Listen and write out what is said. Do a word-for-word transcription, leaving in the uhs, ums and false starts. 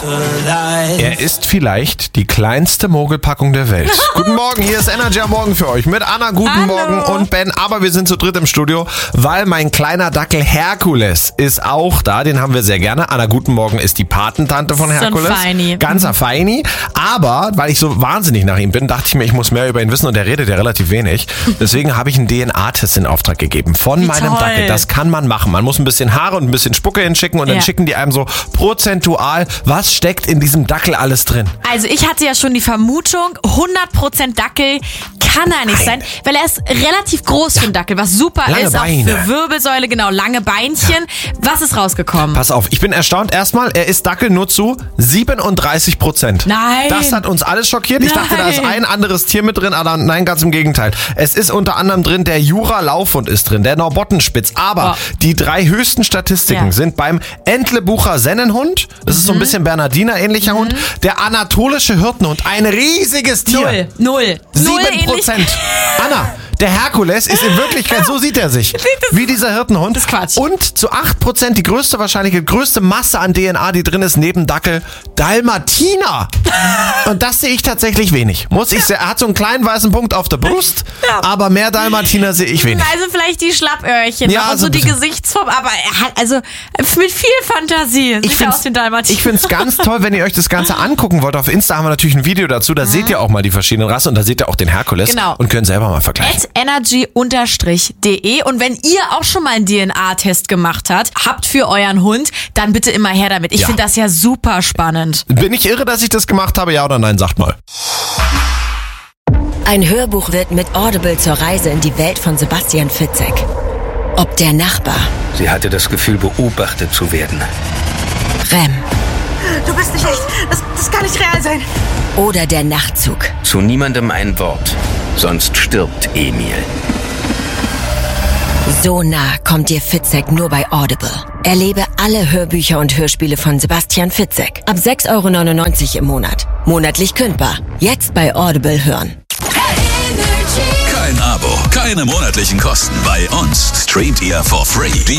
Er ist vielleicht die kleinste Mogelpackung der Welt. Guten Morgen, hier ist Energy am Morgen für euch mit Anna, guten Hallo. Morgen und Ben. Aber wir sind zu dritt im Studio, weil mein kleiner Dackel Herkules ist auch da. Den haben wir sehr gerne. Anna, guten Morgen, ist die Patentante von Herkules. So ein Feini. Ganzer Feini. Aber, weil ich so wahnsinnig nach ihm bin, dachte ich mir, ich muss mehr über ihn wissen und er redet ja relativ wenig. Deswegen habe ich einen D N A-Test in Auftrag gegeben von Wie meinem toll. Dackel. Das kann man machen. Man muss ein bisschen Haare und ein bisschen Spucke hinschicken und dann Ja. schicken die einem so prozentual, was steckt in diesem Dackel alles drin. Also ich hatte ja schon die Vermutung, hundert Prozent Dackel kann er nicht Nein. sein, weil er ist relativ groß für einen Dackel, was super Lange ist, Beine. auch für Wirbelsäule, genau, lange Beinchen. Was ist rausgekommen? Pass auf, ich bin erstaunt. Erstmal, er ist Dackel nur zu siebenunddreißig Prozent. Nein. Das hat uns alles schockiert. Ich dachte, da ist Nein. ein anderes Tier mit drin, aber nein, ganz im Gegenteil. Es ist unter anderem drin, der Jura-Laufhund ist drin, der Norbottenspitz. Aber Oh. die drei höchsten Statistiken Ja. sind beim Entlebucher Sennenhund, das ist so ein bisschen Bernardiner-ähnlicher Hund, der anatolische Hirtenhund, ein riesiges Tier. Null, null. Null Sieben Prozent. Anna, der Herkules ist in Wirklichkeit, so sieht er sich, wie dieser Hirtenhund. Das ist Quatsch. Und zu acht Prozent die größte Wahrscheinlichkeit, größte Masse an D N A, die drin ist, neben Dackel, Dalmatiner. Und das sehe ich tatsächlich wenig. Muss ich sagen, er hat so einen kleinen weißen Punkt auf der Brust, Ja. aber mehr Dalmatiner sehe ich wenig. Also vielleicht die Schlappöhrchen Ja, noch und so so ein die bisschen. Gesichtsform, aber er hat also mit viel Fantasie Ich sieht er aus den Dalmatiner. ich find's ganz toll, wenn ihr euch das Ganze angucken wollt. Auf Insta haben wir natürlich ein Video dazu, da seht ihr auch mal die verschiedenen Rassen und da seht ihr auch den Herkules Genau. und könnt selber mal vergleichen. at energy Bindestrich de. Und wenn ihr auch schon mal einen D N A-Test gemacht habt, habt für euren Hund, dann bitte immer her damit. Ich Ja. finde das ja super spannend. Bin ich irre, dass ich das gemacht habe? Ja oder nein? Sagt mal. Ein Hörbuch wird mit Audible zur Reise in die Welt von Sebastian Fitzek. Ob der Nachbar, Sie hatte das Gefühl, beobachtet zu werden. Rem Du bist nicht echt. Das, das kann nicht real sein. oder der Nachtzug. Zu niemandem ein Wort, sonst stirbt Emil. So nah kommt dir Fitzek nur bei Audible. Erlebe alle Hörbücher und Hörspiele von Sebastian Fitzek. Ab sechs Euro neunundneunzig im Monat. Monatlich kündbar. Jetzt bei Audible hören. Kein Abo, keine monatlichen Kosten. Bei uns streamt ihr for free. Die